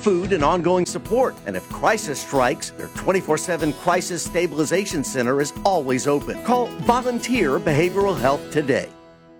food, and ongoing support. And if crisis strikes, their 24/7 Crisis Stabilization Center is always open. Call Volunteer Behavioral Health today.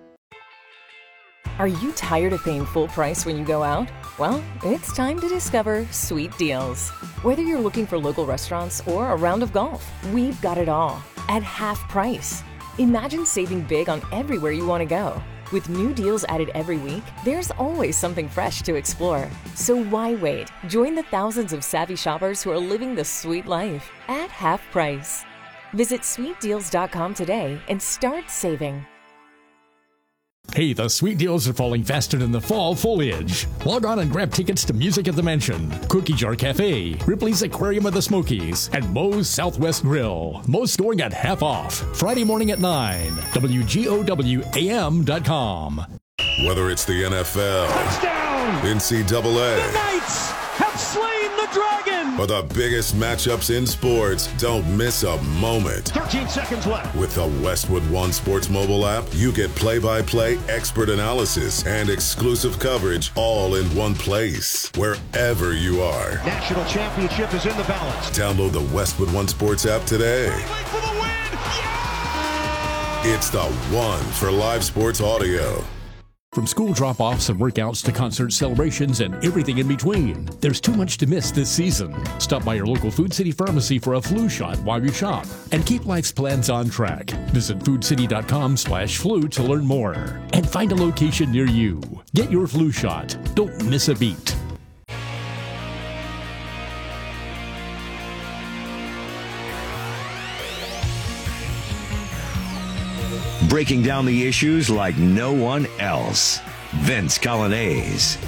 Are you tired of paying full price when you go out? Well, it's time to discover Sweet Deals. Whether you're looking for local restaurants or a round of golf, we've got it all at half price. Imagine saving big on everywhere you want to go. With new deals added every week, there's always something fresh to explore. So why wait? Join the thousands of savvy shoppers who are living the sweet life at half price. Visit sweetdeals.com today and start saving. Hey, the sweet deals are falling faster than the fall foliage. Log on and grab tickets to Music at the Mansion, Cookie Jar Cafe, Ripley's Aquarium of the Smokies, and Moe's Southwest Grill. Most going at half off. Friday morning at 9. WGOWAM.com. Whether it's the NFL, touchdown, NCAA, the Knights have slain the dragon, or the biggest matchups in sports, don't miss a moment. 13 seconds left. With the Westwood One Sports mobile app, you get play-by-play expert analysis and exclusive coverage all in one place, wherever you are. National championship is in the balance. Download the Westwood One Sports app today. For the win! Yeah! It's the one for live sports audio. From school drop-offs and workouts to concert celebrations and everything in between, there's too much to miss this season. Stop by your local Food City pharmacy for a flu shot while you shop and keep life's plans on track. Visit foodcity.com/flu to learn more and find a location near you. Get your flu shot. Don't miss a beat. Breaking down the issues like no one else. Vince Coglianese.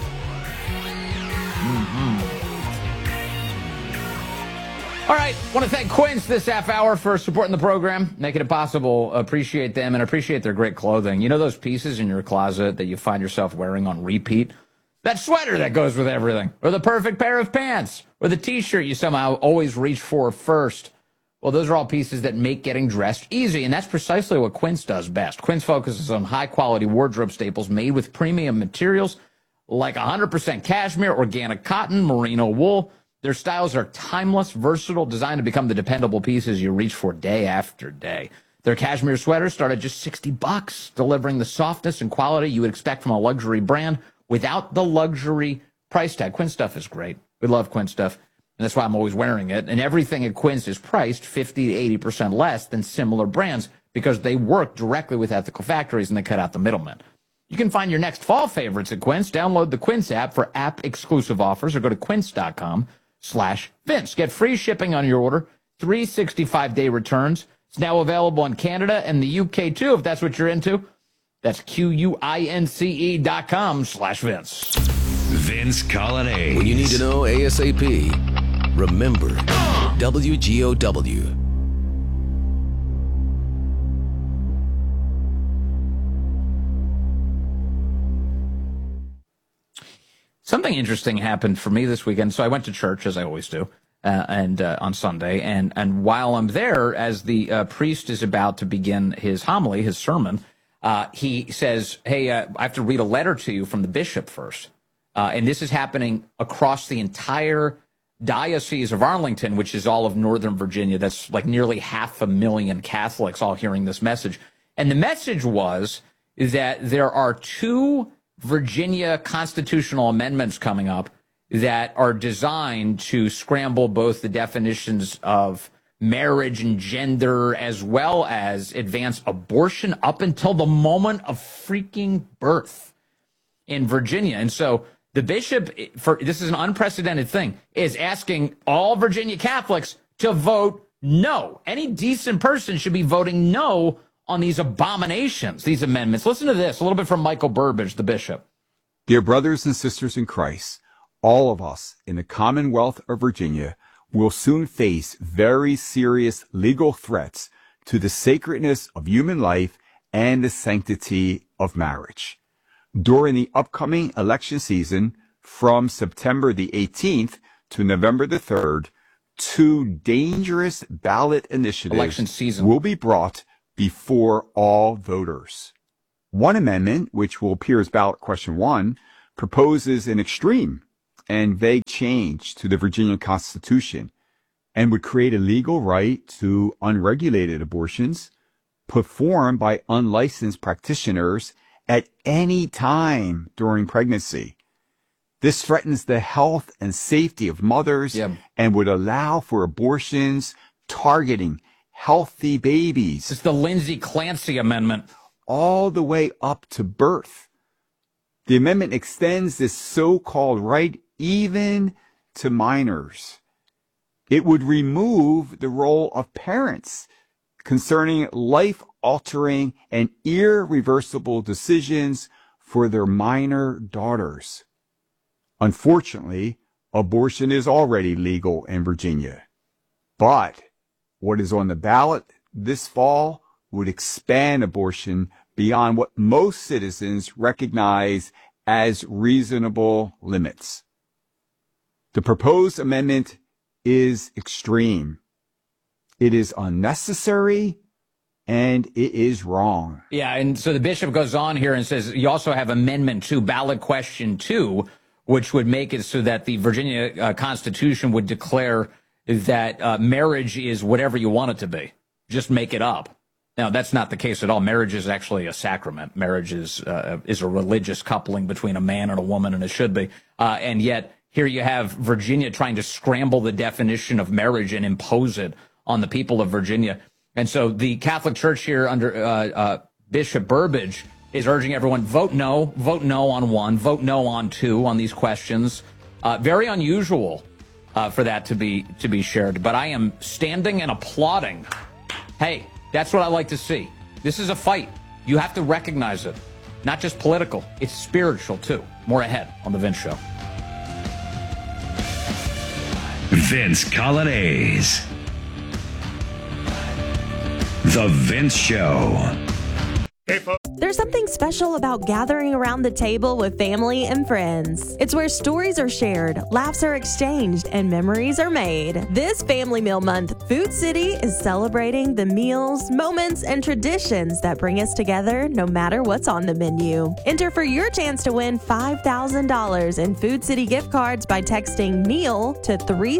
All right, want to thank Quince this half hour for supporting the program, making it possible. Appreciate them and appreciate their great clothing. You know those pieces in your closet that you find yourself wearing on repeat? That sweater that goes with everything, or the perfect pair of pants, or the T-shirt you somehow always reach for first. Well, those are all pieces that make getting dressed easy, and that's precisely what Quince does best. Quince focuses on high-quality wardrobe staples made with premium materials like 100% cashmere, organic cotton, merino wool. Their styles are timeless, versatile, designed to become the dependable pieces you reach for day after day. Their cashmere sweaters start at just $60, delivering the softness and quality you would expect from a luxury brand without the luxury price tag. Quince stuff is great. We love Quince stuff. And that's why I'm always wearing it. And everything at Quince is priced 50 to 80% less than similar brands because they work directly with ethical factories and they cut out the middlemen. You can find your next fall favorites at Quince. Download the Quince app for app-exclusive offers or go to quince.com/Vince. Get free shipping on your order, 365-day returns. It's now available in Canada and the UK too, if that's what you're into. That's QUINCE.com/Vince. Vince Coglianese. When you need to know ASAP, remember WGOW. Something interesting happened for me this weekend. So I went to church, as I always do, and on Sunday. And while I'm there, as the priest is about to begin his homily, his sermon, he says, hey, I have to read a letter to you from the bishop first. And this is happening across the entire Diocese of Arlington, which is all of Northern Virginia. That's like nearly 500,000 Catholics all hearing this message. And the message was that there are 2 Virginia constitutional amendments coming up that are designed to scramble both the definitions of marriage and gender as well as advance abortion up until the moment of freaking birth in Virginia. And so the bishop, this is an unprecedented thing, is asking all Virginia Catholics to vote no. Any decent person should be voting no on these abominations, these amendments. Listen to this, a little bit from Michael Burbidge, the bishop. Dear brothers and sisters in Christ, all of us in the Commonwealth of Virginia will soon face very serious legal threats to the sacredness of human life and the sanctity of marriage. During the upcoming election season, from September the 18th to November the 3rd, 2 dangerous ballot initiatives will be brought before all voters. One amendment, which will appear as ballot question 1, proposes an extreme and vague change to the Virginia Constitution and would create a legal right to unregulated abortions performed by unlicensed practitioners at any time during pregnancy. This threatens the health and safety of mothers and would allow for abortions targeting healthy babies. It's the Lindsay Clancy Amendment. All the way up to birth. The amendment extends this so-called right even to minors. It would remove the role of parents concerning life-altering and irreversible decisions for their minor daughters. Unfortunately, abortion is already legal in Virginia. But what is on the ballot this fall would expand abortion beyond what most citizens recognize as reasonable limits. The proposed amendment is extreme. It is unnecessary and it is wrong. Yeah, and so the bishop goes on here and says you also have Amendment 2, ballot question 2, which would make it so that the Virginia Constitution would declare that marriage is whatever you want it to be. Just make it up. Now, that's not the case at all. Marriage is actually a sacrament. Marriage is a religious coupling between a man and a woman, and it should be. And yet, here you have Virginia trying to scramble the definition of marriage and impose it on the people of Virginia. And so the Catholic Church here under Bishop Burbidge is urging everyone, vote no on 1, vote no on 2 on these questions. Very unusual for that to be shared. But I am standing and applauding. Hey, that's what I like to see. This is a fight. You have to recognize it. Not just political, it's spiritual too. More ahead on The Vince Show. Vince Colonnese. The Vince Show. There's something special about gathering around the table with family and friends. It's where stories are shared, laughs are exchanged, and memories are made. This Family Meal Month, Food City is celebrating the meals, moments, and traditions that bring us together no matter what's on the menu. Enter for your chance to win $5,000 in Food City gift cards by texting MEAL to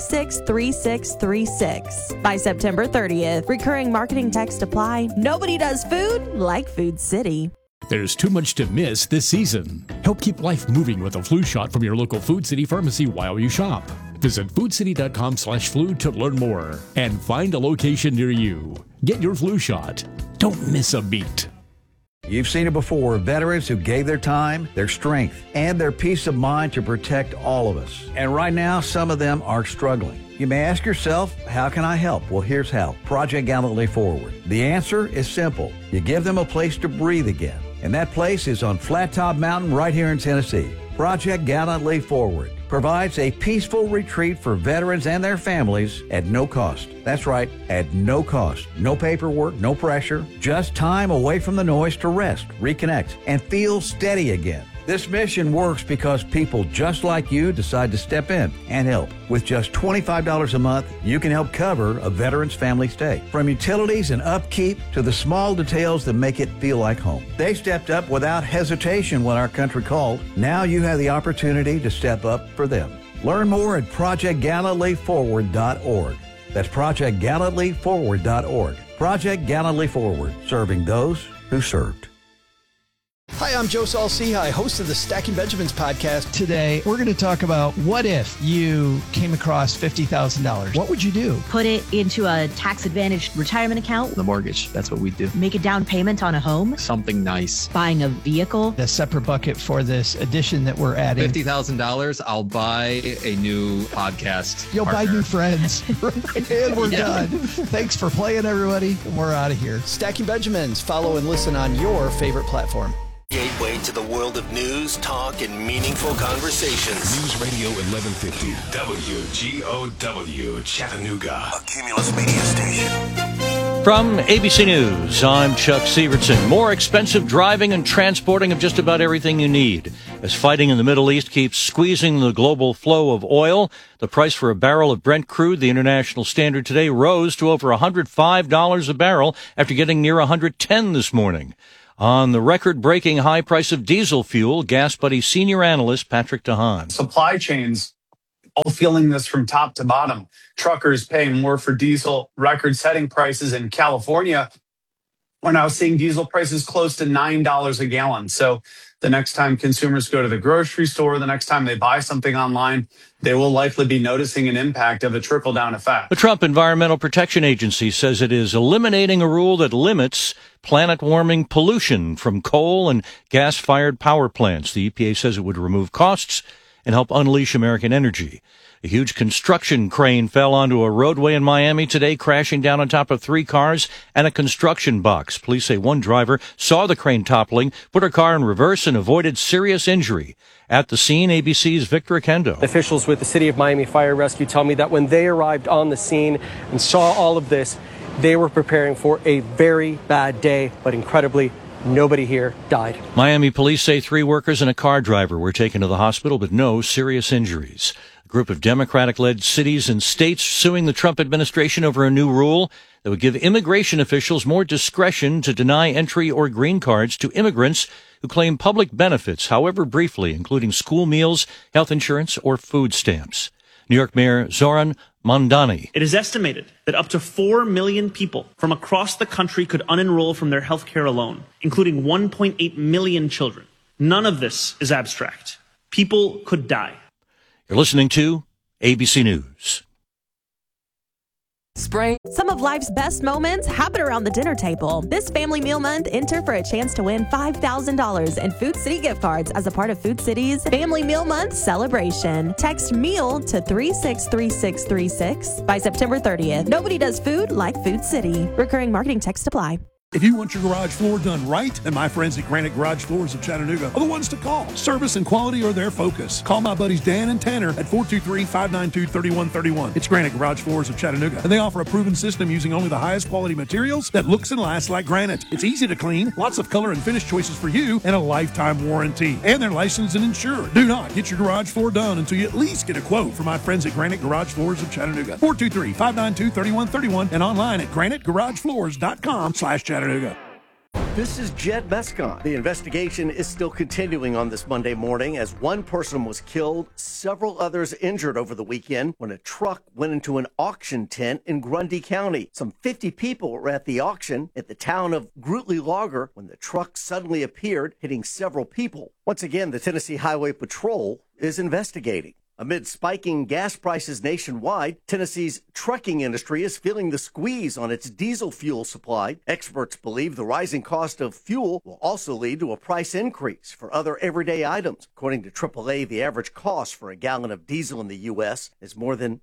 363636 by September 30th. Recurring marketing text apply. Nobody does food like Food City. There's too much to miss this season. Help keep life moving with a flu shot from your local Food City pharmacy while you shop. Visit foodcity.com/flu to learn more and find a location near you. Get your flu shot. Don't miss a beat. You've seen it before, veterans who gave their time, their strength, and their peace of mind to protect all of us. And right now, some of them are struggling. You may ask yourself, how can I help? Well, here's how. Project Gallantly Forward. The answer is simple. You give them a place to breathe again. And that place is on Flat Top Mountain right here in Tennessee. Project Gallantly Forward provides a peaceful retreat for veterans and their families at no cost. That's right, at no cost. No paperwork, no pressure, just time away from the noise to rest, reconnect, and feel steady again. This mission works because people just like you decide to step in and help. With just $25 a month, you can help cover a veteran's family stay. From utilities and upkeep to the small details that make it feel like home. They stepped up without hesitation when our country called. Now you have the opportunity to step up for them. Learn more at ProjectGallantlyForward.org. That's ProjectGallantlyForward.org. Project Gallantly Forward, serving those who served. Hi, I'm Joe Saul-Sehy, host of the Stacking Benjamins podcast. Today, we're going to talk about what if you came across $50,000? What would you do? Put it into a tax-advantaged retirement account. The mortgage, that's what we do. Make a down payment on a home. Something nice. Buying a vehicle. A separate bucket for this addition that we're adding. $50,000, I'll buy a new podcast. You'll partner. buy new friends. And we're done. Thanks for playing, everybody. We're out of here. Stacking Benjamins. Follow and listen on your favorite platform. Gateway to the world of news, talk, and meaningful conversations. News Radio 1150, WGOW, Chattanooga. A Cumulus media station. From ABC News, I'm Chuck Severson. More expensive driving and transporting of just about everything you need. As fighting in the Middle East keeps squeezing the global flow of oil, the price for a barrel of Brent crude, the international standard today, rose to over $105 a barrel after getting near $110 this morning. On the record-breaking high price of diesel fuel, Gas Buddy senior analyst Patrick DeHaan. Supply chains all feeling this from top to bottom. Truckers paying more for diesel, record-setting prices in California. We're now seeing diesel prices close to $9 a gallon. So the next time consumers go to the grocery store, the next time they buy something online, they will likely be noticing an impact of a trickle-down effect. The Trump Environmental Protection Agency says it is eliminating a rule that limits planet-warming pollution from coal and gas-fired power plants. The EPA says it would remove costs and help unleash American energy. A huge construction crane fell onto a roadway in Miami today, crashing down on top of 3 cars and a construction box. Police say one driver saw the crane toppling, put her car in reverse, and avoided serious injury. At the scene, ABC's Victor Akendo. Officials with the City of Miami Fire Rescue tell me that when they arrived on the scene and saw all of this, they were preparing for a very bad day, but incredibly, nobody here died. Miami police say 3 workers and a car driver were taken to the hospital, but no serious injuries. Group of Democratic-led cities and states suing the Trump administration over a new rule that would give immigration officials more discretion to deny entry or green cards to immigrants who claim public benefits, however briefly, including school meals, health insurance, or food stamps. New York Mayor Zoran Mondani. It is estimated that up to 4 million people from across the country could unenroll from their health care alone, including 1.8 million children. None of this is abstract. People could die. You're listening to ABC News. Spring. Some of life's best moments happen around the dinner table. This Family Meal Month, enter for a chance to win $5,000 in Food City gift cards as a part of Food City's Family Meal Month celebration. Text MEAL to 363636 by September 30th. Nobody does food like Food City. Recurring marketing text apply. If you want your garage floor done right, then my friends at Granite Garage Floors of Chattanooga are the ones to call. Service and quality are their focus. Call my buddies Dan and Tanner at 423-592-3131. It's Granite Garage Floors of Chattanooga, and they offer a proven system using only the highest quality materials that looks and lasts like granite. It's easy to clean, lots of color and finish choices for you, and a lifetime warranty. And they're licensed and insured. Do not get your garage floor done until you at least get a quote from my friends at Granite Garage Floors of Chattanooga. 423-592-3131 and online at granitegaragefloors.com/Chattanooga. This is Jed Mescon. The investigation is still continuing on this Monday morning as one person was killed, several others injured over the weekend when a truck went into an auction tent in Grundy County. Some 50 people were at the auction at the town of Grutley Logger when the truck suddenly appeared, hitting several people. Once again, the Tennessee Highway Patrol is investigating. Amid spiking gas prices nationwide, Tennessee's trucking industry is feeling the squeeze on its diesel fuel supply. Experts believe the rising cost of fuel will also lead to a price increase for other everyday items. According to AAA, the average cost for a gallon of diesel in the U.S. is more than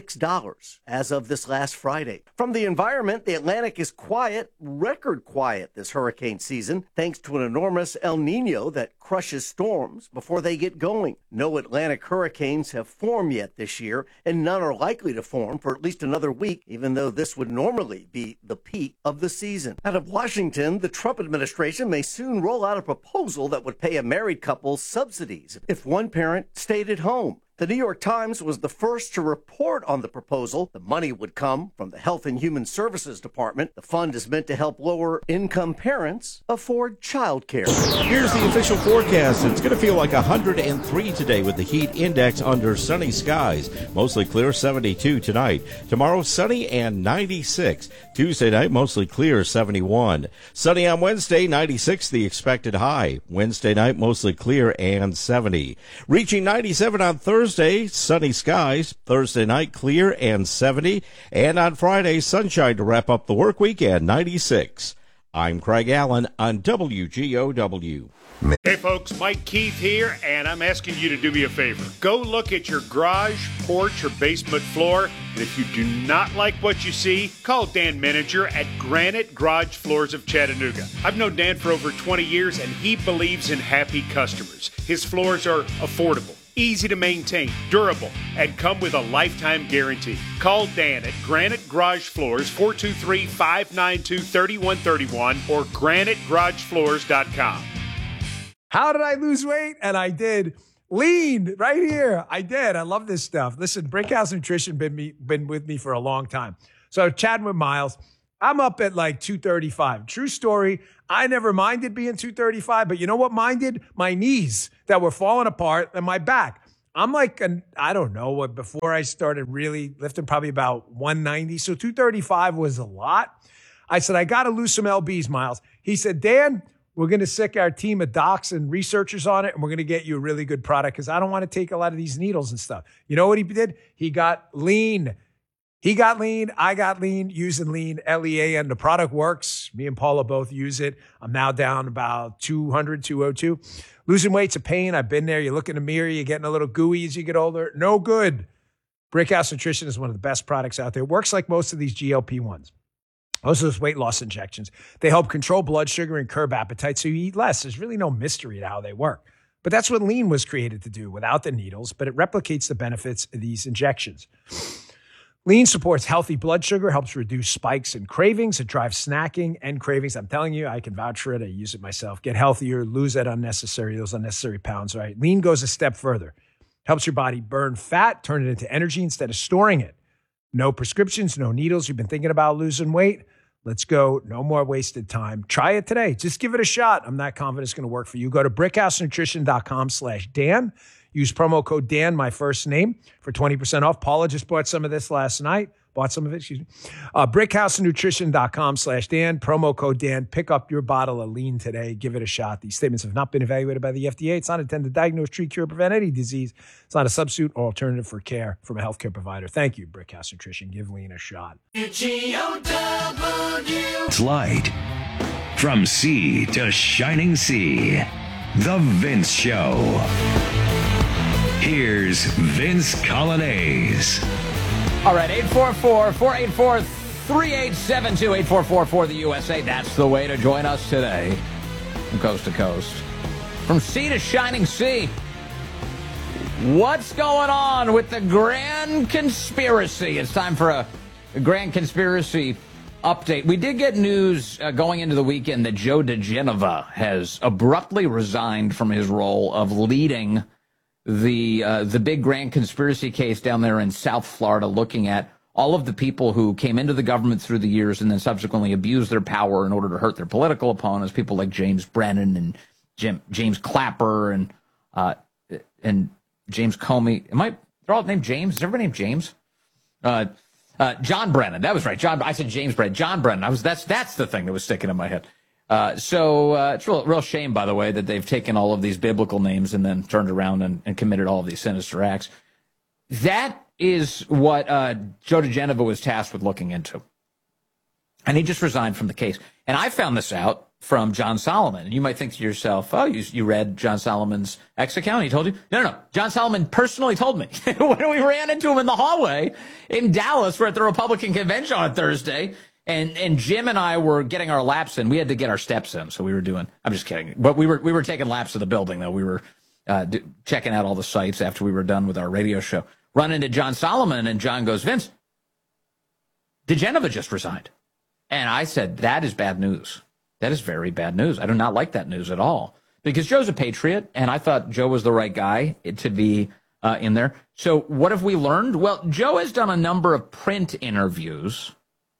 $6 as of this last Friday. From the environment, the Atlantic is quiet, record quiet this hurricane season, thanks to an enormous El Nino that crushes storms before they get going. No Atlantic hurricanes have formed yet this year, and none are likely to form for at least another week, even though this would normally be the peak of the season. Out of Washington, the Trump administration may soon roll out a proposal that would pay a married couple subsidies if one parent stayed at home. The New York Times was the first to report on the proposal. The money would come from the Health and Human Services Department. The fund is meant to help lower-income parents afford child care. Here's the official forecast. It's going to feel like 103 today with the heat index under sunny skies. Mostly clear, 72 tonight. Tomorrow, sunny and 96. Tuesday night, mostly clear, 71. Sunny on Wednesday, 96 the expected high. Wednesday night, mostly clear and 70. Reaching 97 on Thursday, sunny skies. Thursday night, clear and 70. And on Friday, sunshine to wrap up the work week and 96. I'm Craig Allen on WGOW. Hey folks, Mike Keith here, and I'm asking you to do me a favor. Go look at your garage, porch, or basement floor, and if you do not like what you see, call Dan Menninger at Granite Garage Floors of Chattanooga. I've known Dan for over 20 years, and he believes in happy customers. His floors are affordable, easy to maintain, durable, and come with a lifetime guarantee. Call Dan at Granite Garage Floors, 423-592-3131 or granitegaragefloors.com. How did I lose weight? And I did. Lean right here. I did. I love this stuff. Listen, Brickhouse Nutrition been with me for a long time. So chatting with Miles, I'm up at like 235. True story. I never minded being 235, but you know what minded? My knees that were falling apart and my back. I'm like, I don't know, before I started really lifting, probably about 190. So 235 was a lot. I said, I got to lose some LBs, Miles. He said, Dan, we're going to sick our team of docs and researchers on it, and we're going to get you a really good product because I don't want to take a lot of these needles and stuff. You know what he did? He got lean. He got lean. I got lean, using lean, L-E-A-N. The product works. Me and Paula both use it. I'm now down about 200, 202. Losing weight's a pain. I've been there. You look in the mirror, you're getting a little gooey as you get older. No good. Brickhouse Nutrition is one of the best products out there. It works like most of these GLP-1s. Most of those weight loss injections. They help control blood sugar and curb appetite so you eat less. There's really no mystery to how they work. But that's what lean was created to do without the needles, but it replicates the benefits of these injections. Lean supports healthy blood sugar, helps reduce spikes and cravings. It drives snacking and cravings. I'm telling you, I can vouch for it. I use it myself. Get healthier, lose those unnecessary pounds, right? Lean goes a step further. Helps your body burn fat, turn it into energy instead of storing it. No prescriptions, no needles. You've been thinking about losing weight? Let's go. No more wasted time. Try it today. Just give it a shot. I'm not confident it's going to work for you. Go to brickhousenutrition.com/Dan. Use promo code Dan, my first name, for 20% off. Paula just bought some of this last night. Brickhousenutrition.com/Dan. Promo code Dan. Pick up your bottle of lean today. Give it a shot. These statements have not been evaluated by the FDA. It's not intended to diagnose, treat, cure, prevent any disease. It's not a substitute or alternative for care from a healthcare provider. Thank you, Brickhouse Nutrition. Give lean a shot. It's light. From sea to shining sea. The Vince Show. Here's Vince Coglianese. All right, 844-484-3872, 844 for the USA. That's the way to join us today from coast to coast. From sea to shining sea. What's going on with the Grand Conspiracy? It's time for a Grand Conspiracy update. We did get news going into the weekend that Joe diGenova has abruptly resigned from his role of leading the big Grand Conspiracy case down there in South Florida, looking at all of the people who came into the government through the years and then subsequently abused their power in order to hurt their political opponents, people like James Brennan and James Clapper and James Comey. They're all named James? Is everybody named James? John Brennan. That was right. I said James Brennan. John Brennan. That's the thing that was sticking in my head. It's a real shame, by the way, that they've taken all of these biblical names and then turned around and committed all of these sinister acts. That is what Joe diGenova was tasked with looking into. And he just resigned from the case. And I found this out from John Solomon. And you might think to yourself, oh, you read John Solomon's X account? He told you? No. John Solomon personally told me. When we ran into him in the hallway in Dallas, we're at the Republican convention on Thursday. And Jim and I were getting our laps in. We had to get our steps in, so we were doing. I'm just kidding, but we were taking laps of the building though. We were checking out all the sites after we were done with our radio show. Run into John Solomon, and John goes, Vince, diGenova just resigned, and I said that is bad news. That is very bad news. I do not like that news at all because Joe's a patriot, and I thought Joe was the right guy to be in there. So what have we learned? Well, Joe has done a number of print interviews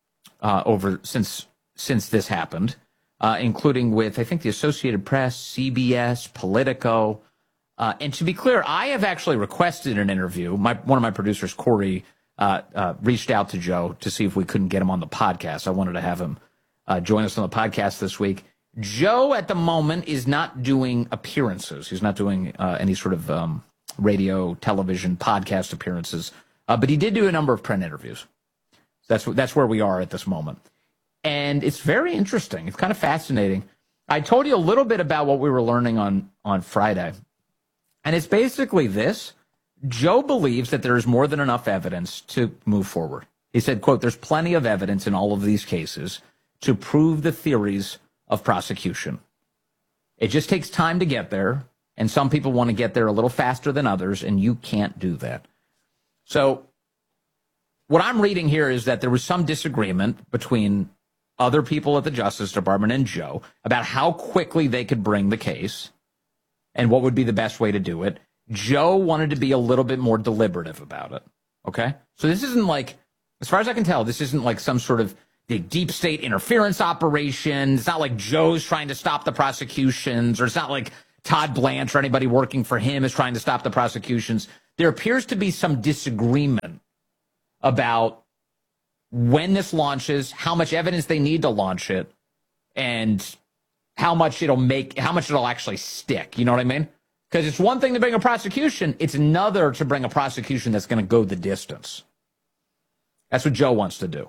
since this happened, including with, I think, the Associated Press, CBS, Politico. And to be clear, I have actually requested an interview. One of my producers, Corey, reached out to Joe to see if we couldn't get him on the podcast. I wanted to have him join us on the podcast this week. Joe, at the moment, is not doing appearances. He's not doing any sort of radio, television, podcast appearances. But he did do a number of print interviews. That's where we are at this moment. And it's very interesting. It's kind of fascinating. I told you a little bit about what we were learning on Friday. And it's basically this. Joe believes that there is more than enough evidence to move forward. He said, quote, there's plenty of evidence in all of these cases to prove the theories of prosecution. It just takes time to get there. And some people want to get there a little faster than others, and you can't do that. So what I'm reading here is that there was some disagreement between other people at the Justice Department and Joe about how quickly they could bring the case and what would be the best way to do it. Joe wanted to be a little bit more deliberative about it. Okay? So this isn't like, as far as I can tell, this isn't like some sort of deep state interference operation. It's not like Joe's trying to stop the prosecutions, or it's not like Todd Blanche or anybody working for him is trying to stop the prosecutions. there appears to be some disagreement about when this launches, how much evidence they need to launch it, and how much it'll actually stick. You know what I mean? Because it's one thing to bring a prosecution. It's another to bring a prosecution that's going to go the distance. That's what Joe wants to do.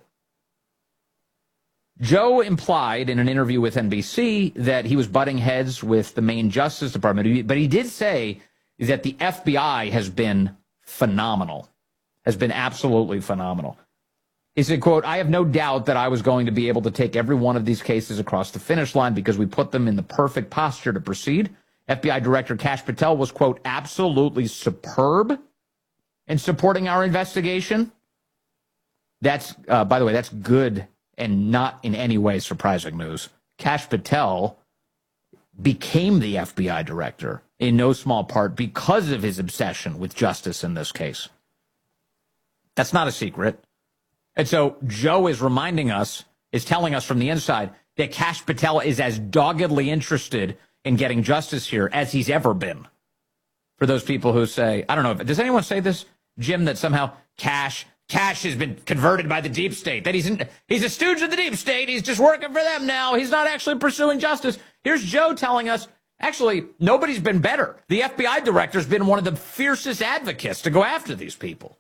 Joe implied in an interview with NBC that he was butting heads with the Maine Justice Department, but he did say that the FBI has been phenomenal, has been absolutely phenomenal. He said, quote, "I have no doubt that I was going to be able to take every one of these cases across the finish line because we put them in the perfect posture to proceed. FBI Director Kash Patel was, quote, absolutely superb in supporting our investigation." That's, by the way, that's good and not in any way surprising news. Kash Patel became the FBI director in no small part because of his obsession with justice in this case. That's not a secret. And so Joe is reminding us, is telling us from the inside that Kash Patel is as doggedly interested in getting justice here as he's ever been. For those people who say, I don't know, does anyone say this, Jim, that somehow Kash has been converted by the deep state, that he's a stooge of the deep state, he's just working for them now, he's not actually pursuing justice? Here's Joe telling us, actually, nobody's been better. The FBI director's been one of the fiercest advocates to go after these people.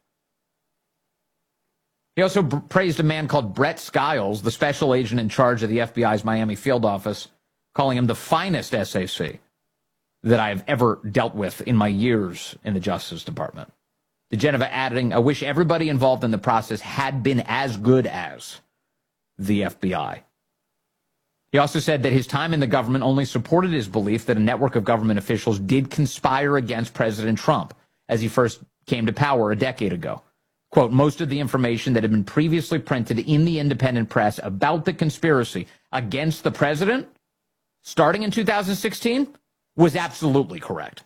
He also praised a man called Brett Skiles, the special agent in charge of the FBI's Miami field office, calling him the finest SAC that I have ever dealt with in my years in the Justice Department. DeGeneva adding, "I wish everybody involved in the process had been as good as the FBI." He also said that his time in the government only supported his belief that a network of government officials did conspire against President Trump as he first came to power a decade ago. Quote, "Most of the information that had been previously printed in the independent press about the conspiracy against the president starting in 2016 was absolutely correct."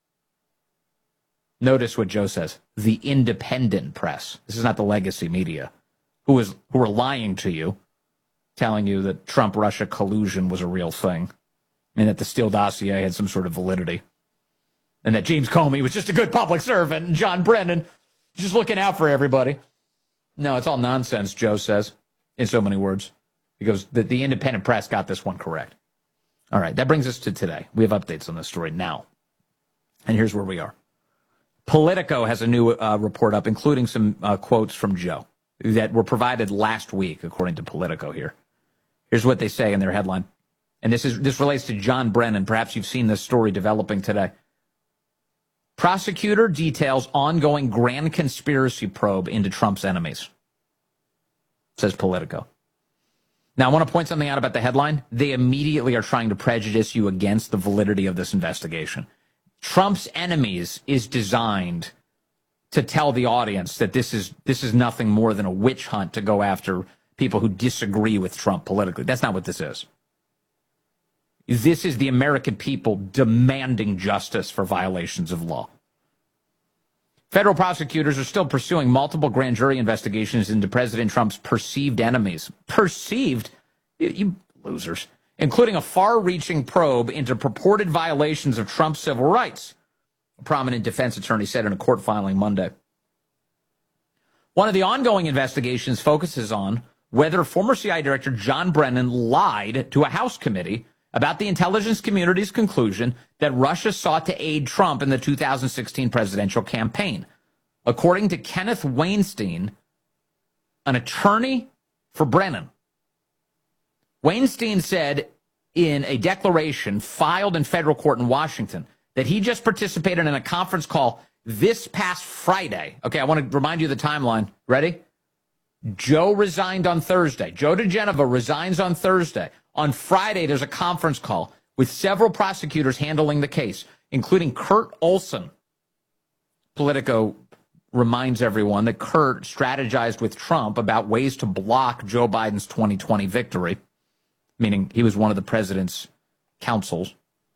Notice what Joe says, the independent press. This is not the legacy media who are lying to you, telling you that Trump-Russia collusion was a real thing and that the Steele dossier had some sort of validity and that James Comey was just a good public servant and John Brennan just looking out for everybody. No, it's all nonsense, Joe says, in so many words. He goes, the independent press got this one correct. All right, that brings us to today. We have updates on this story now. And here's where we are. Politico has a new report up, including some quotes from Joe that were provided last week, according to Politico here. Here's what they say in their headline. And this relates to John Brennan. Perhaps you've seen this story developing today. Prosecutor details ongoing grand conspiracy probe into Trump's enemies, says Politico. Now, I want to point something out about the headline. They immediately are trying to prejudice you against the validity of this investigation. Trump's enemies is designed to tell the audience that this is nothing more than a witch hunt to go after people who disagree with Trump politically. That's not what this is. This is the American people demanding justice for violations of law. Federal prosecutors are still pursuing multiple grand jury investigations into President Trump's perceived enemies. Perceived? You losers. Including a far-reaching probe into purported violations of Trump's civil rights, a prominent defense attorney said in a court filing Monday. One of the ongoing investigations focuses on whether former CIA Director John Brennan lied to a House committee about the intelligence community's conclusion that Russia sought to aid Trump in the 2016 presidential campaign. According to Kenneth Weinstein, an attorney for Brennan, Weinstein said in a declaration filed in federal court in Washington that he just participated in a conference call this past Friday. Okay, I want to remind you of the timeline. Ready? Joe resigned on Thursday. Joe DeGeneva resigns on Thursday. On Friday, there's a conference call with several prosecutors handling the case, including Kurt Olson. Politico reminds everyone that Kurt strategized with Trump about ways to block Joe Biden's 2020 victory, meaning he was one of the president's counsels,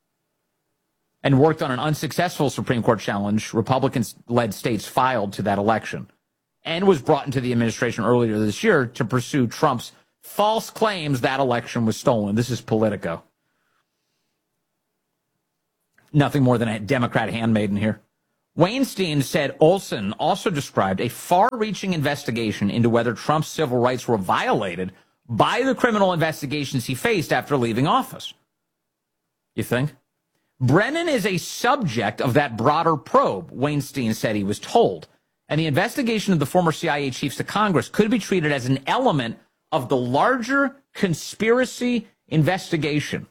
and worked on an unsuccessful Supreme Court challenge Republican-led states filed to that election, and was brought into the administration earlier this year to pursue Trump's false claims that election was stolen. This is Politico. Nothing more than a Democrat handmaiden here. Weinstein said Olson also described a far-reaching investigation into whether Trump's civil rights were violated by the criminal investigations he faced after leaving office. You think? Brennan is a subject of that broader probe, Weinstein said he was told. And the investigation of the former CIA chiefs to Congress could be treated as an element of the larger conspiracy investigation.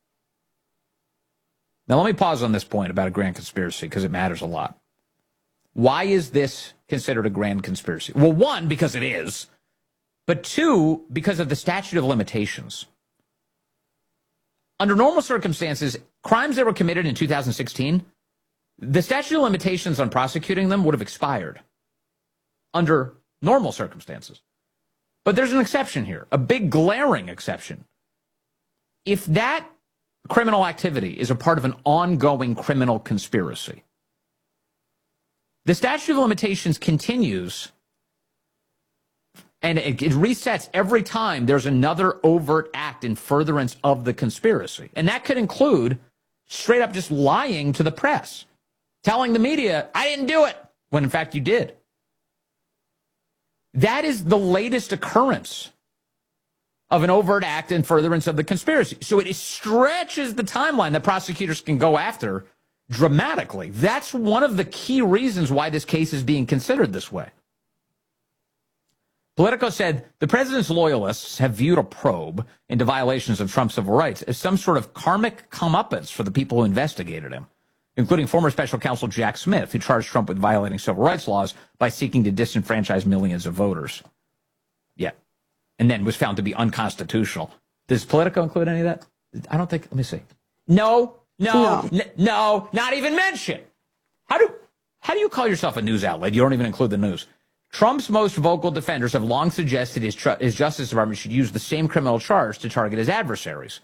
Now, let me pause on this point about a grand conspiracy because it matters a lot. Why is this considered a grand conspiracy? Well, one, because it is. But two, because of the statute of limitations. Under normal circumstances, crimes that were committed in 2016, the statute of limitations on prosecuting them would have expired under normal circumstances. But there's an exception here, a big glaring exception. If that criminal activity is a part of an ongoing criminal conspiracy, the statute of limitations continues, and it resets every time there's another overt act in furtherance of the conspiracy. And that could include straight up just lying to the press, telling the media, I didn't do it, when in fact you did. That is the latest occurrence of an overt act in furtherance of the conspiracy. So it stretches the timeline that prosecutors can go after dramatically. That's one of the key reasons why this case is being considered this way. Politico said the president's loyalists have viewed a probe into violations of Trump's civil rights as some sort of karmic comeuppance for the people who investigated him, including former special counsel Jack Smith, who charged Trump with violating civil rights laws by seeking to disenfranchise millions of voters. Yeah. And then was found to be unconstitutional. Does Politico include any of that? I don't think. Let me see. No, not even mention. How do you call yourself a news outlet? You don't even include the news. Trump's most vocal defenders have long suggested his Justice Department should use the same criminal charge to target his adversaries.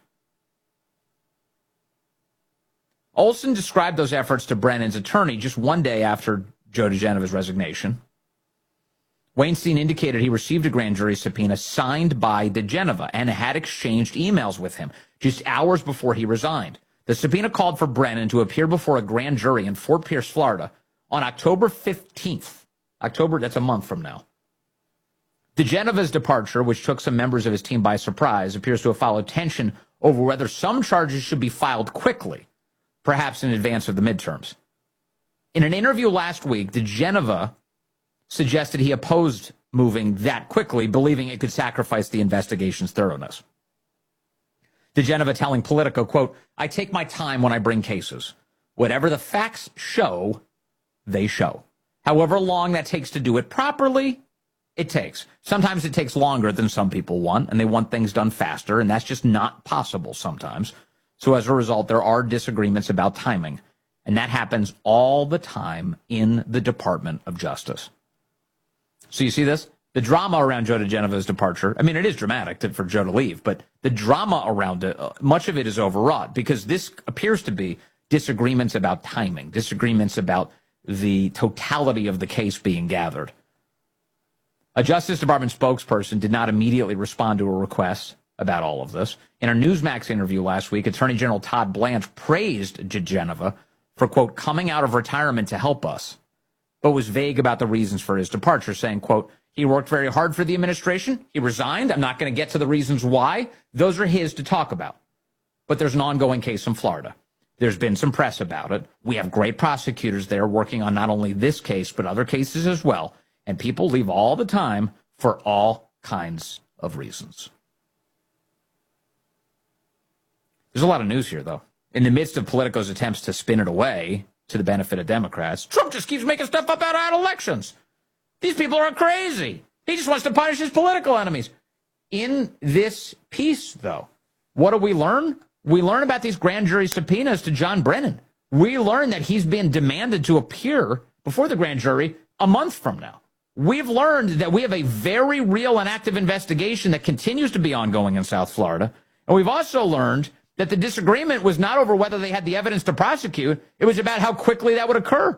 Olson described those efforts to Brennan's attorney just one day after Joe DiGeneva's resignation. Weinstein indicated he received a grand jury subpoena signed by DiGeneva and had exchanged emails with him just hours before he resigned. The subpoena called for Brennan to appear before a grand jury in Fort Pierce, Florida on October 15th. That's a month from now. DiGeneva's departure, which took some members of his team by surprise, appears to have followed tension over whether some charges should be filed quickly, perhaps in advance of the midterms. In an interview last week, DiGeneva suggested he opposed moving that quickly, believing it could sacrifice the investigation's thoroughness. DiGeneva telling Politico, quote, I take my time when I bring cases. Whatever the facts show, they show. However long that takes to do it properly, it takes. Sometimes it takes longer than some people want, and they want things done faster, and that's just not possible sometimes. So as a result, there are disagreements about timing, and that happens all the time in the Department of Justice. So you see this? The drama around Joe DiGeneva's departure, I mean, it is dramatic for Joe to leave, but the drama around it, much of it is overwrought because this appears to be disagreements about timing, disagreements about the totality of the case being gathered. A Justice Department spokesperson did not immediately respond to a request about all of this. In a Newsmax interview last week, Attorney General Todd Blanche praised DiGeneva for, quote, coming out of retirement to help us, but was vague about the reasons for his departure, saying, quote, he worked very hard for the administration. He resigned. I'm not going to get to the reasons why. Those are his to talk about. But there's an ongoing case in Florida. There's been some press about it. We have great prosecutors there working on not only this case, but other cases as well. And people leave all the time for all kinds of reasons. There's a lot of news here, though. In the midst of Politico's attempts to spin it away to the benefit of Democrats, Trump just keeps making stuff up out of elections. These people are crazy. He just wants to punish his political enemies. In this piece, though, what do we learn? We learn about these grand jury subpoenas to John Brennan. We learn that he's been demanded to appear before the grand jury a month from now. We've learned that we have a very real and active investigation that continues to be ongoing in South Florida. And we've also learned that the disagreement was not over whether they had the evidence to prosecute. It was about how quickly that would occur.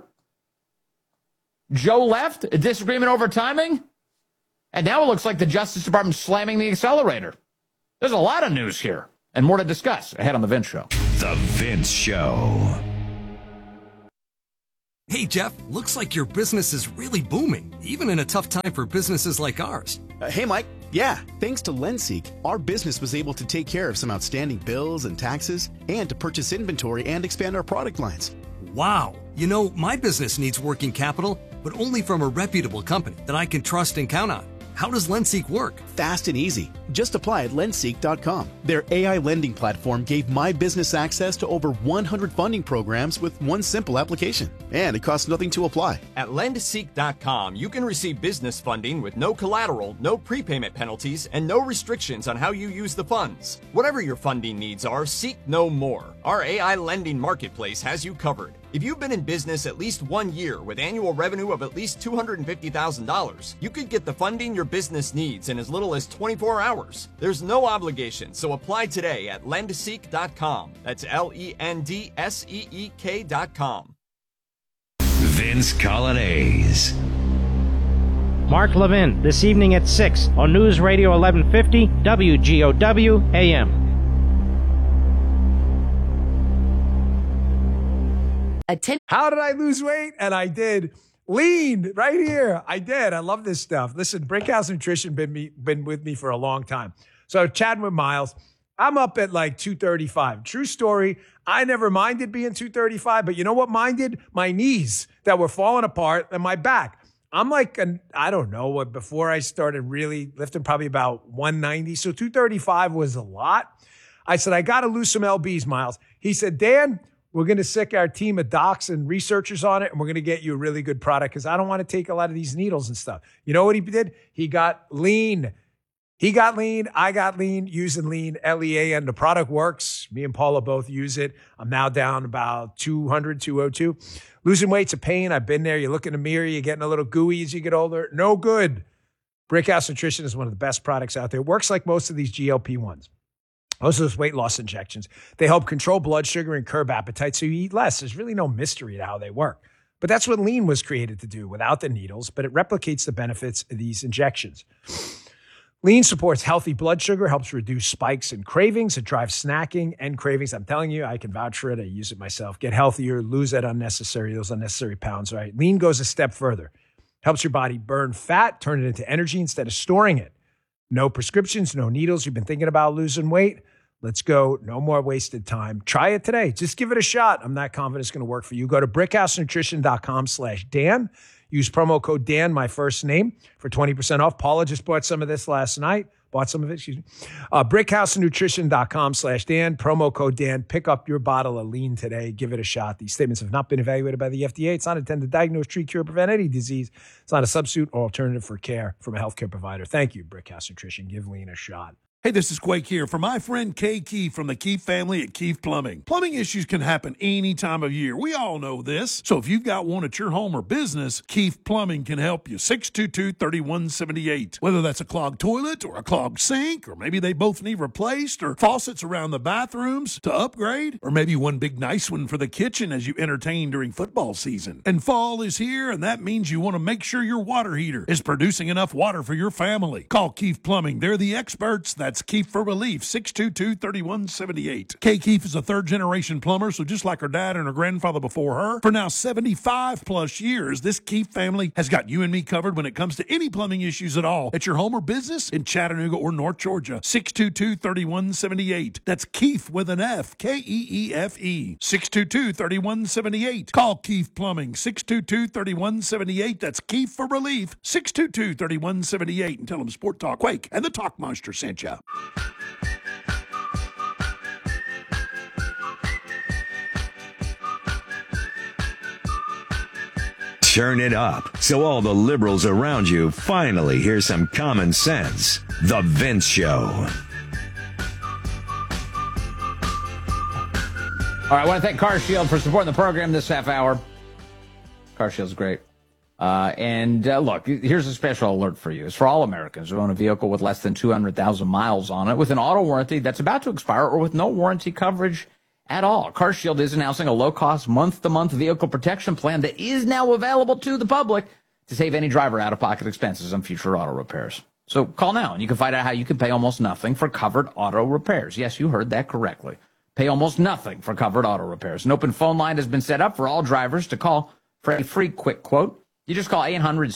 Joe left, a disagreement over timing, and now it looks like the Justice Department's slamming the accelerator. There's a lot of news here, and more to discuss ahead on The Vince Show. The Vince Show. Hey, Jeff, looks like your business is really booming, even in a tough time for businesses like ours. Hey, Mike. Yeah, thanks to LendSeek, our business was able to take care of some outstanding bills and taxes and to purchase inventory and expand our product lines. Wow. You know, my business needs working capital, but only from a reputable company that I can trust and count on. How does LendSeek work? Fast and easy. Just apply at lendseek.com. Their AI lending platform gave my business access to over 100 funding programs with one simple application. And it costs nothing to apply. At lendseek.com, you can receive business funding with no collateral, no prepayment penalties, and no restrictions on how you use the funds. Whatever your funding needs are, seek no more. Our AI lending marketplace has you covered. If you've been in business at least 1 year with annual revenue of at least $250,000, you could get the funding your business needs in as little as 24 hours. There's no obligation, so apply today at lendseek.com. That's LENDSEEK.com. Vince Colonnese. Mark Levin, this evening at 6 on News Radio 1150 WGOW AM. How did I lose weight? And I did. Lean right here. I did. I love this stuff. Listen, Brickhouse Nutrition been with me for a long time. So chatting with Miles, I'm up at like 235. True story. I never minded being 235, but you know what minded? My knees that were falling apart and my back. I'm like, I don't know what, before I started really lifting, probably about 190. So 235 was a lot. I said, I got to lose some LBs, Miles. He said, Dan, we're going to sick our team of docs and researchers on it, and we're going to get you a really good product because I don't want to take a lot of these needles and stuff. You know what he did? He got lean. He got lean. I got lean, using lean, LEAN. The product works. Me and Paula both use it. I'm now down about 200, 202. Losing weight's a pain. I've been there. You look in the mirror, you're getting a little gooey as you get older. No good. Brickhouse Nutrition is one of the best products out there. It works like most of these GLP-1s. Most of those weight loss injections, they help control blood sugar and curb appetite so you eat less. There's really no mystery to how they work. But that's what lean was created to do without the needles, but it replicates the benefits of these injections. Lean supports healthy blood sugar, helps reduce spikes and cravings. It drives snacking and cravings. I'm telling you, I can vouch for it. I use it myself. Get healthier, lose those unnecessary pounds, right? Lean goes a step further. Helps your body burn fat, turn it into energy instead of storing it. No prescriptions, no needles. You've been thinking about losing weight? Let's go. No more wasted time. Try it today. Just give it a shot. I'm not confident it's going to work for you. Go to brickhousenutrition.com/Dan. Use promo code Dan, my first name, for 20% off. Paula just bought some of this last night. Brickhousenutrition.com/Dan. Promo code Dan. Pick up your bottle of lean today. Give it a shot. These statements have not been evaluated by the FDA. It's not intended to diagnose, treat, cure, prevent any disease. It's not a substitute or alternative for care from a healthcare provider. Thank you, Brickhouse Nutrition. Give lean a shot. Hey, this is Quake here for my friend Kay Keefe from the Keefe family at Keefe Plumbing. Plumbing issues can happen any time of year. We all know this. So if you've got one at your home or business, Keefe Plumbing can help you. 622-3178. Whether that's a clogged toilet or a clogged sink, or maybe they both need replaced, or faucets around the bathrooms to upgrade, or maybe one big nice one for the kitchen as you entertain during football season. And fall is here, and that means you want to make sure your water heater is producing enough water for your family. Call Keefe Plumbing. They're the experts. That's Keefe for Relief, 622-3178. Kay Keefe is a third-generation plumber, so just like her dad and her grandfather before her, for now 75-plus years, this Keefe family has got you and me covered when it comes to any plumbing issues at all at your home or business in Chattanooga or North Georgia. 622-3178. That's Keefe with an F, Keefe. 622-3178. Call Keefe Plumbing, 622-3178. That's Keefe for Relief, 622-3178. And tell them Sport Talk Quake and the Talk Monster sent you. Turn it up so all the liberals around you finally hear some common sense. The Vince Show. All right, I want to thank CarShield for supporting the program this half hour. CarShield's great. Look, here's a special alert for you. It's for all Americans who own a vehicle with less than 200,000 miles on it, with an auto warranty that's about to expire, or with no warranty coverage at all. CarShield is announcing a low-cost, month-to-month vehicle protection plan that is now available to the public to save any driver out-of-pocket expenses on future auto repairs. So call now, and you can find out how you can pay almost nothing for covered auto repairs. Yes, you heard that correctly. Pay almost nothing for covered auto repairs. An open phone line has been set up for all drivers to call for a free quick quote, you just call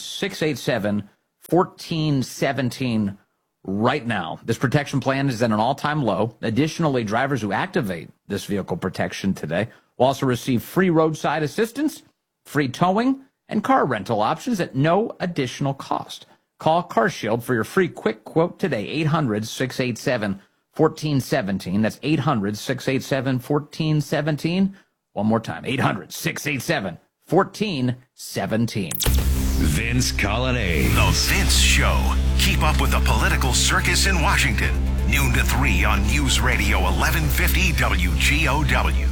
800-687-1417 right now. This protection plan is at an all-time low. Additionally, drivers who activate this vehicle protection today will also receive free roadside assistance, free towing, and car rental options at no additional cost. Call CarShield for your free quick quote today, 800-687-1417. That's 800-687-1417. One more time, 800-687-1417. Vince Colonnade. The Vince Show. Keep up with the political circus in Washington. Noon to 3 on News Radio 1150 WGOW.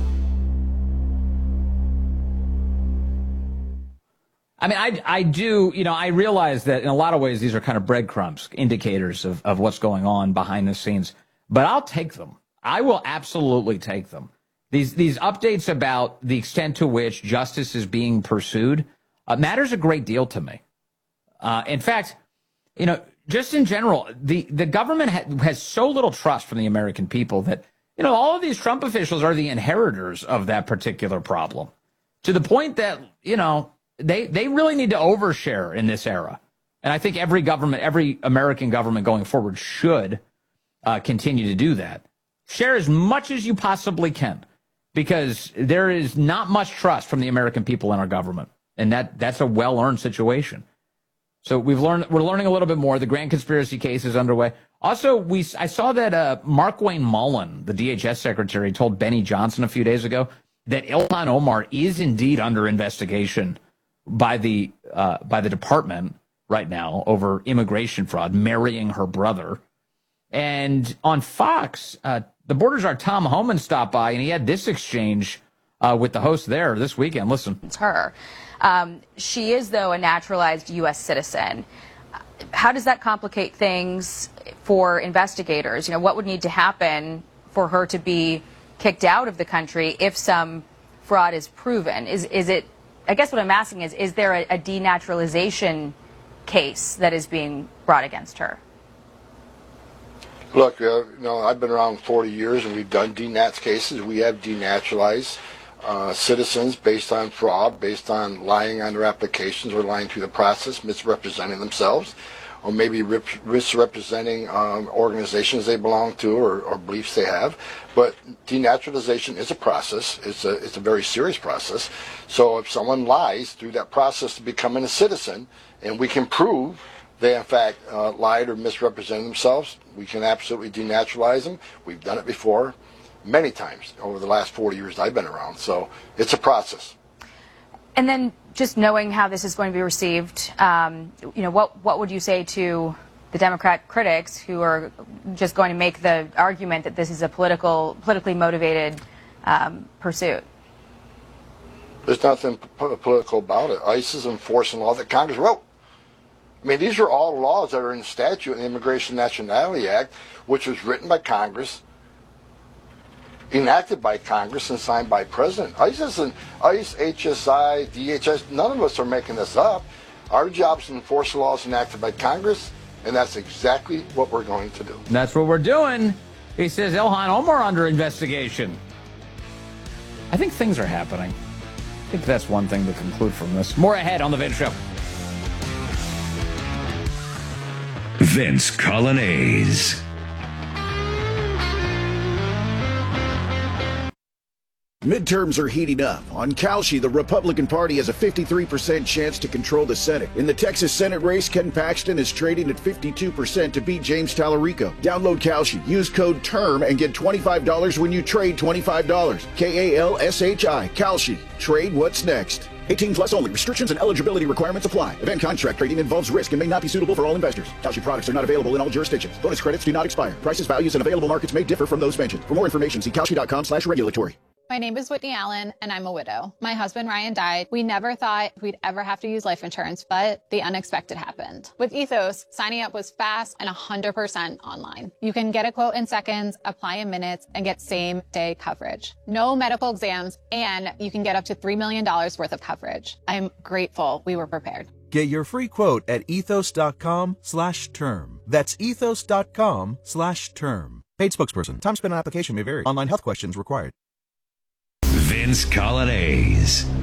I mean, I do, I realize that in a lot of ways these are kind of breadcrumbs, indicators of what's going on behind the scenes. But I'll take them. I will absolutely take them. These updates about the extent to which justice is being pursued matters a great deal to me. In fact, just in general, the government has so little trust from the American people that, all of these Trump officials are the inheritors of that particular problem, to the point that, they really need to overshare in this era. And I think every American government going forward should continue to do that. Share as much as you possibly can, because there is not much trust from the American people in our government. And that's a well-earned situation. So we're learning a little bit more. The grand conspiracy case is underway. Also, I saw that Markwayne Mullin, the DHS secretary, told Benny Johnson a few days ago that Ilhan Omar is indeed under investigation by the department right now over immigration fraud, marrying her brother. And on Fox, the border czar Tom Homan stopped by, and he had this exchange with the host there this weekend. Listen. It's her. She is, though, a naturalized U.S. citizen. How does that complicate things for investigators? What would need to happen for her to be kicked out of the country if some fraud is proven? Is it? I guess what I'm asking is there a denaturalization case that is being brought against her? Look, I've been around 40 years, and we've done denats cases. We have denaturalized citizens based on fraud, based on lying on their applications or lying through the process, misrepresenting themselves, or maybe misrepresenting organizations they belong to or beliefs they have. But denaturalization is a process. It's a very serious process. So if someone lies through that process to becoming a citizen, and we can prove they in fact lied or misrepresented themselves, we can absolutely denaturalize them. We've done it before many times over the last 40 years I've been around. So it's a process. And then just knowing how this is going to be received, what would you say to the Democrat critics who are just going to make the argument that this is a politically motivated pursuit? There's nothing political about it. ICE is enforcing law that Congress wrote. I mean, these are all laws that are in the statute in the Immigration Nationality Act, which was written by Congress, enacted by Congress, and signed by President. ICE, HSI, DHS, none of us are making this up. Our job is to enforce the laws enacted by Congress, and that's exactly what we're going to do. That's what we're doing. He says Ilhan Omar under investigation. I think things are happening. I think that's one thing to conclude from this. More ahead on The Vince Show. Vince Colonnade. Midterms are heating up. On Kalshi, the Republican Party has a 53% chance to control the Senate. In the Texas Senate race, Ken Paxton is trading at 52% to beat James Tallarico. Download Kalshi, use code TERM, and get $25 when you trade $25. Kalshi. Kalshi. Trade what's next. 18 plus only. Restrictions and eligibility requirements apply. Event contract trading involves risk and may not be suitable for all investors. Kalshi products are not available in all jurisdictions. Bonus credits do not expire. Prices, values, and available markets may differ from those mentioned. For more information, see Kalshi.com/regulatory. My name is Whitney Allen, and I'm a widow. My husband, Ryan, died. We never thought we'd ever have to use life insurance, but the unexpected happened. With Ethos, signing up was fast and 100% online. You can get a quote in seconds, apply in minutes, and get same-day coverage. No medical exams, and you can get up to $3 million worth of coverage. I'm grateful we were prepared. Get your free quote at ethos.com/term. That's ethos.com/term. Paid spokesperson. Time spent on application may vary. Online health questions required. Vince Colonnade.